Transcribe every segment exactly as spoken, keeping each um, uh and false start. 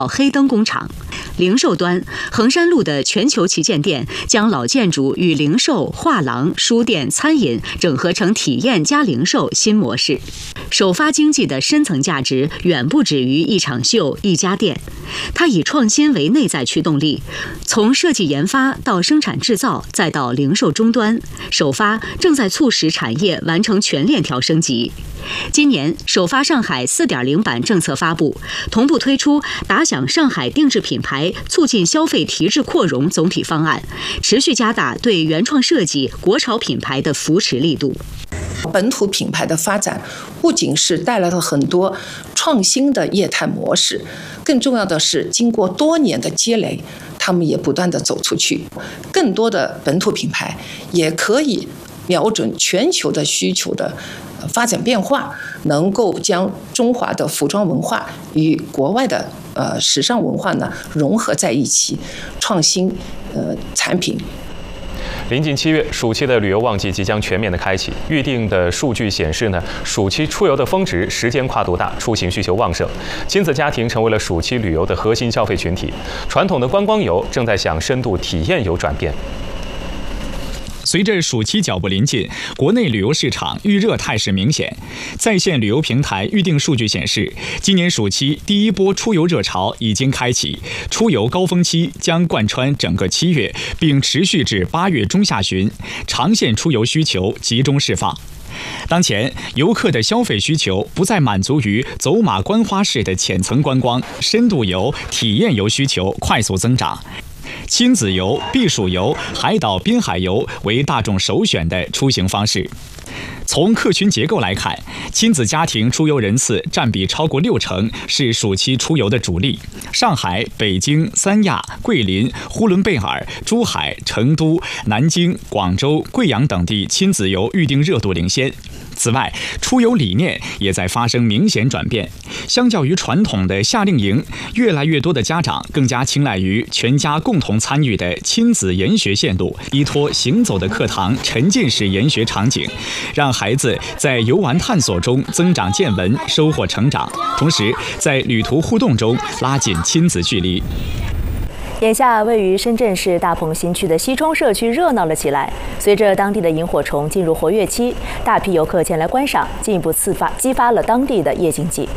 黑灯工厂。零售端，衡山路的全球旗舰店将老建筑与零售、画廊、书店、餐饮整合成体验加零售新模式。首发经济的深层价值远不止于一场秀、一家店，它以创新为内在驱动力，从设计研发到生产制造，再到零售终端，首发正在促使产业完成全链条升级。今年首发上海 四点零 版政策发布，同步推出打响上海定制品牌促进消费提质扩容总体方案，持续加大对原创设计、国潮品牌的扶持力度。 本土品牌的发展不仅是带来了很多创新的业态模式，更重要的是经过多年的积累，他们也不断的走出去，更多的本土品牌也可以瞄准全球的需求的发展变化，能够将中华的服装文化与国外的呃时尚文化呢融合在一起，创新呃产品。 临近七月，暑期的旅游旺季即将全面的开启。预定的数据显示呢，暑期出游的峰值时间跨度大，出行需求旺盛，亲子家庭成为了暑期旅游的核心消费群体。传统的观光游正在向深度体验游转变。 随着暑期脚步临近，国内旅游市场预热态势明显。在线旅游平台预订数据显示，今年暑期第一波出游热潮已经开启，出游高峰期将贯穿整个七月，并持续至八月中下旬，长线出游需求集中释放。当前，游客的消费需求不再满足于走马观花式的浅层观光，深度游、体验游需求快速增长。亲子游、避暑游、海岛滨海游为大众首选的出行方式。从客群结构来看，亲子家庭出游人次占比超过六成，是暑期出游的主力。上海、北京、三亚、桂林、呼伦贝尔、珠海、成都、南京、广州、贵阳等地亲子游预订热度领先。此外，出游理念也在发生明显转变。相较于传统的夏令营，越来越多的家长更加青睐于全家共同参与的亲子研学线路，依托行走的课堂沉浸式研学场景，让孩子在游玩探索中增长见闻，收获成长，同时在旅途互动中拉近亲子距离。 眼下，位于深圳市大鹏新区的西冲社区热闹了起来。随着当地的萤火虫进入活跃期，大批游客前来观赏，进一步刺发激发了当地的夜经济。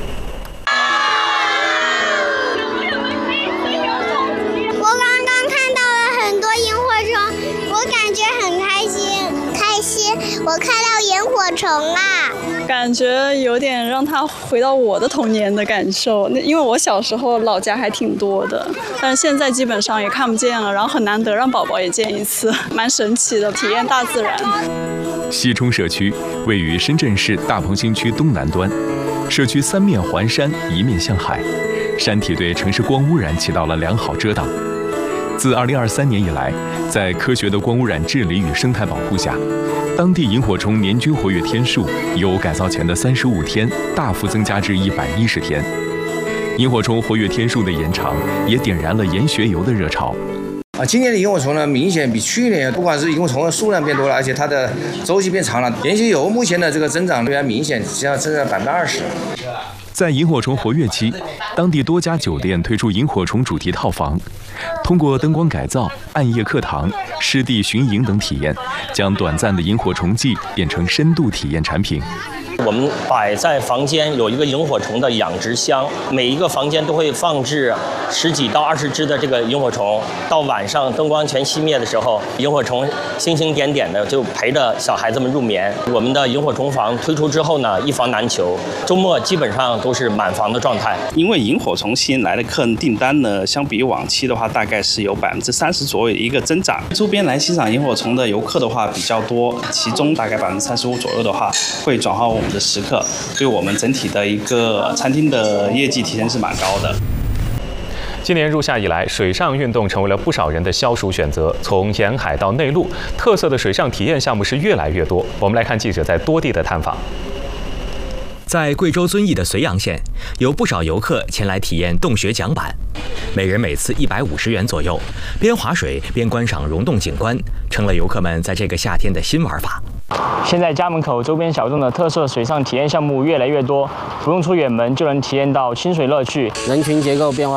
我刚刚看到了很多萤火虫，我感觉很开心，开心！我看到萤火虫啦！ 感觉有点让他回到我的童年的感受，因为我小时候老家还挺多的，但是现在基本上也看不见了，然后很难得让宝宝也见一次，蛮神奇的，体验大自然。 西冲社区位于深圳市大鹏新区东南端，社区三面环山，一面向海，山体对城市光污染起到了良好遮挡。自二零二三年以来，在科学的光污染治理与生态保护下，当地萤火虫年均活跃天数由改造前的三十五天大幅增加至一百一十天。萤火虫活跃天数的延长，也点燃了研学游的热潮。 啊，今年的萤火虫呢，明显比去年，不管是萤火虫的数量变多了，而且它的周期变长了。研学游目前的这个增长比较明显，实际上增长百分之二十。 在萤火虫活跃期，当地多家酒店推出萤火虫主题套房，通过灯光改造、暗夜课堂、湿地巡营等体验，将短暂的萤火虫季变成深度体验产品。 我们摆在房间有一个萤火虫的养殖箱，每一个房间都会放置十几到二十只的这个萤火虫。到晚上灯光全熄灭的时候，萤火虫星星点点的就陪着小孩子们入眠。我们的萤火虫房推出之后呢，一房难求，周末基本上都是满房的状态。 因为萤火虫吸引来的客人订单呢，相比往期的话，大概是有百分之三十左右的一个增长。周边来欣赏萤火虫的游客的话比较多，其中大概百分之三十五左右的话会转化我们的食客，对我们整体的一个餐厅的业绩提升是蛮高的。 今年入夏以来，水上运动成为了不少人的消暑选择。从沿海到内陆，特色的水上体验项目是越来越多。我们来看记者在多地的探访。 在贵州遵义的绥阳县，有不少游客前来体验洞穴桨板，每人每次一百五十元左右，边划水边观赏溶洞景观，成了游客们在这个夏天的新玩法。 现在家门口周边小众的特色水上体验项目越来越多，不用出远门就能体验到清水乐趣。 人群结构变化